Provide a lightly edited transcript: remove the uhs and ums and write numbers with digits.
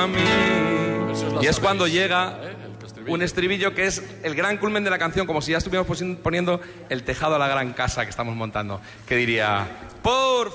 a mí. Y es cuando llega un estribillo que es el gran culmen de la canción, como si ya estuviéramos poniendo el tejado a la gran casa que estamos montando. Que diría: por